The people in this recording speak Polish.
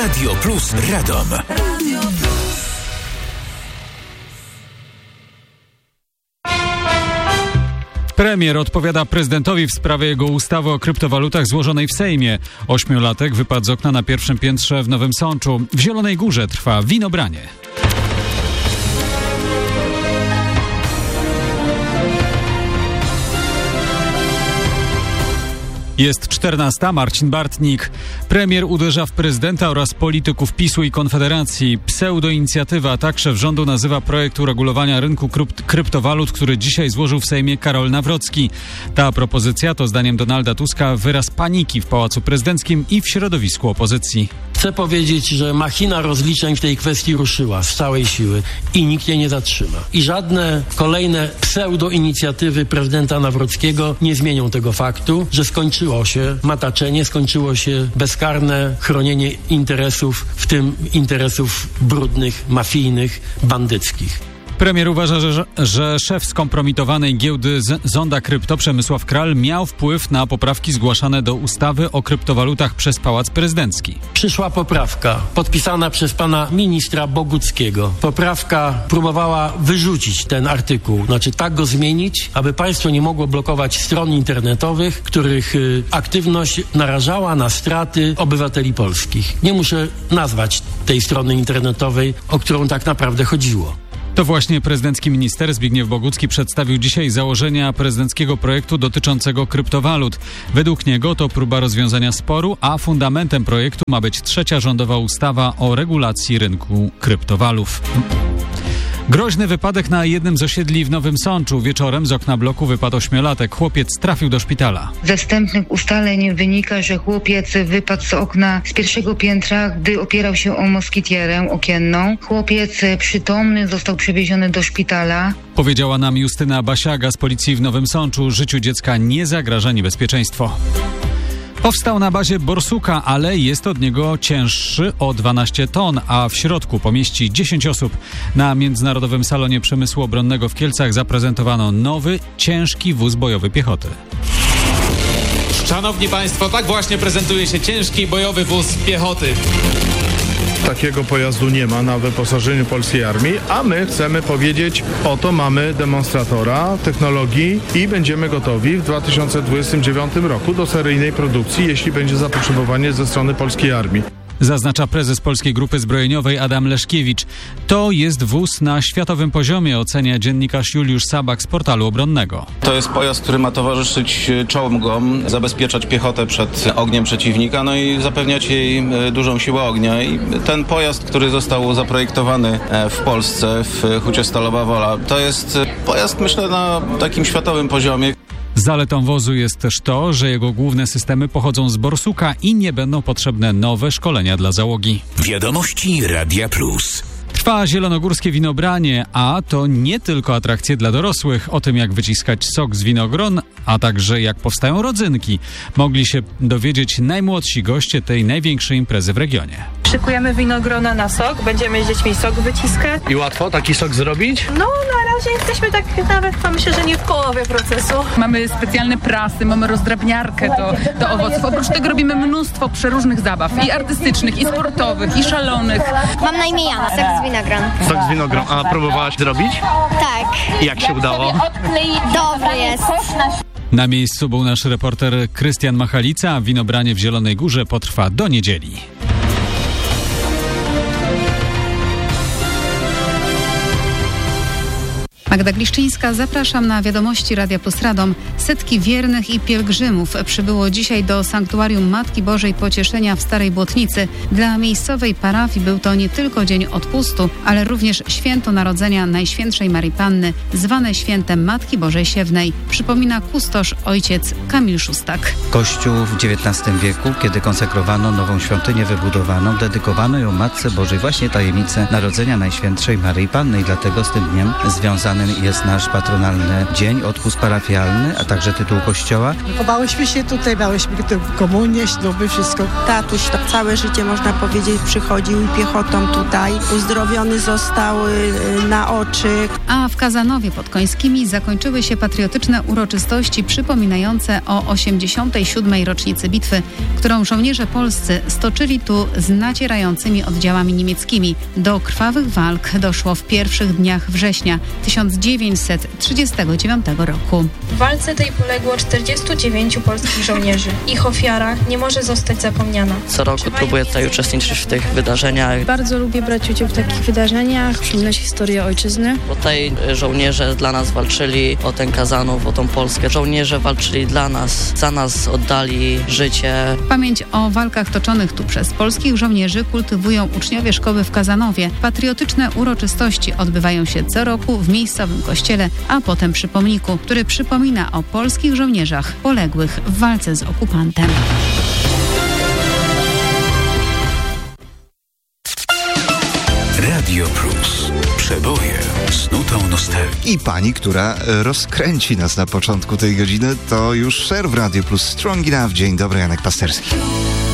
Radio Plus Radom. Radio Plus. Premier odpowiada prezydentowi w sprawie jego ustawy o kryptowalutach złożonej w Sejmie. 8-latek wypadł z okna na pierwszym piętrze w Nowym Sączu. W Zielonej Górze trwa winobranie. Jest 14. Marcin Bartnik. Premier uderza w prezydenta oraz polityków PiS-u i Konfederacji. Pseudoinicjatywa, tak szef rządu nazywa projekt uregulowania rynku kryptowalut, który dzisiaj złożył w Sejmie Karol Nawrocki. Ta propozycja to zdaniem Donalda Tuska wyraz paniki w Pałacu Prezydenckim i w środowisku opozycji. Chcę powiedzieć, że machina rozliczeń w tej kwestii ruszyła z całej siły i nikt jej nie zatrzyma. I żadne kolejne pseudoinicjatywy prezydenta Nawrockiego nie zmienią tego faktu, że skończyło się mataczenie, skończyło się bezkarne chronienie interesów, w tym interesów brudnych, mafijnych, bandyckich. Premier uważa, że szef skompromitowanej giełdy Zonda Krypto Przemysław Kral miał wpływ na poprawki zgłaszane do ustawy o kryptowalutach przez Pałac Prezydencki. Przyszła poprawka podpisana przez pana ministra Boguckiego. Poprawka próbowała wyrzucić ten artykuł, znaczy tak go zmienić, aby państwo nie mogło blokować stron internetowych, których aktywność narażała na straty obywateli polskich. Nie muszę nazwać tej strony internetowej, o którą tak naprawdę chodziło. To właśnie prezydencki minister Zbigniew Bogucki przedstawił dzisiaj założenia prezydenckiego projektu dotyczącego kryptowalut. Według niego to próba rozwiązania sporu, a fundamentem projektu ma być trzecia rządowa ustawa o regulacji rynku kryptowalut. Groźny wypadek na jednym z osiedli w Nowym Sączu. Wieczorem z okna bloku wypadł 8-latek. Chłopiec trafił do szpitala. Ze wstępnych ustaleń wynika, że chłopiec wypadł z okna z pierwszego piętra, gdy opierał się o moskitierę okienną. Chłopiec przytomny został przewieziony do szpitala. Powiedziała nam Justyna Basiaga z policji w Nowym Sączu. Życiu dziecka nie zagraża niebezpieczeństwo. Powstał na bazie borsuka, ale jest od niego cięższy o 12 ton, a w środku pomieści 10 osób. Na Międzynarodowym Salonie Przemysłu Obronnego w Kielcach zaprezentowano nowy, ciężki wóz bojowy piechoty. Szanowni Państwo, tak właśnie prezentuje się ciężki bojowy wóz piechoty. Takiego pojazdu nie ma na wyposażeniu polskiej armii, a my chcemy powiedzieć, oto mamy demonstratora technologii i będziemy gotowi w 2029 roku do seryjnej produkcji, jeśli będzie zapotrzebowanie ze strony polskiej armii. Zaznacza prezes Polskiej Grupy Zbrojeniowej Adam Leszkiewicz. To jest wóz na światowym poziomie, ocenia dziennikarz Juliusz Sabak z portalu obronnego. To jest pojazd, który ma towarzyszyć czołgom, zabezpieczać piechotę przed ogniem przeciwnika, no i zapewniać jej dużą siłę ognia. I ten pojazd, który został zaprojektowany w Polsce, w hucie Stalowa Wola, to jest pojazd, myślę, na takim światowym poziomie. Zaletą wozu jest też to, że jego główne systemy pochodzą z borsuka i nie będą potrzebne nowe szkolenia dla załogi. Wiadomości Radia Plus. Trwa zielonogórskie winobranie, a to nie tylko atrakcje dla dorosłych. O tym, jak wyciskać sok z winogron, a także jak powstają rodzynki, mogli się dowiedzieć najmłodsi goście tej największej imprezy w regionie. Szykujemy winogrona na sok, będziemy z dziećmi sok wyciskać. I łatwo taki sok zrobić? No, na razie jesteśmy tak nawet, myślę, że nie w połowie procesu. Mamy specjalne prasy, mamy rozdrabniarkę do owoców. Oprócz tego robimy mnóstwo przeróżnych zabaw, i artystycznych, i sportowych, i szalonych. Mam na imię Jana, sok z winogron. Sok z winogron. A próbowałaś zrobić? Tak. Jak się udało? Dobry jest. Na miejscu był nasz reporter Krystian Machalica. Winobranie w Zielonej Górze potrwa do niedzieli. Magda Gliszczyńska, zapraszam na wiadomości Radia Plus Radom. Setki wiernych i pielgrzymów przybyło dzisiaj do Sanktuarium Matki Bożej Pocieszenia w Starej Błotnicy. Dla miejscowej parafii był to nie tylko dzień odpustu, ale również święto Narodzenia Najświętszej Maryi Panny, zwane świętem Matki Bożej Siewnej, przypomina kustosz ojciec Kamil Szustak. Kościół w XIX wieku, kiedy konsekrowano nową świątynię wybudowaną, dedykowano ją Matce Bożej, właśnie tajemnicę Narodzenia Najświętszej Maryi Panny i dlatego z tym dniem związany jest nasz patronalny dzień, odpust parafialny, a także tytuł kościoła. Chowałyśmy się tutaj, miałyśmy komunię, śluby, wszystko. Tatuś to całe życie, można powiedzieć, przychodził piechotą tutaj. Uzdrowiony został na oczy. A w Kazanowie pod Końskimi zakończyły się patriotyczne uroczystości przypominające o 87. rocznicy bitwy, którą żołnierze polscy stoczyli tu z nacierającymi oddziałami niemieckimi. Do krwawych walk doszło w pierwszych dniach września 1939 roku. W walce tej poległo 49 polskich żołnierzy. Ich ofiara nie może zostać zapomniana. Co roku próbuję tutaj uczestniczyć w tych wydarzeniach. Bardzo lubię brać udział w takich wydarzeniach, przypominać historię ojczyzny. Tutaj żołnierze dla nas walczyli o ten Kazanów, o tą Polskę. Żołnierze walczyli dla nas, za nas oddali życie. Pamięć o walkach toczonych tu przez polskich żołnierzy kultywują uczniowie szkoły w Kazanowie. Patriotyczne uroczystości odbywają się co roku w miejscowym kościele, a potem przy pomniku, który przypomina o polskich żołnierzach poległych w walce z okupantem. Radio Plus. Przeboje z nutą nostalgii. I pani, która rozkręci nas na początku tej godziny, to już Cher w Radio Plus. Strong Enough. Dzień dobry, Janek Pasterski.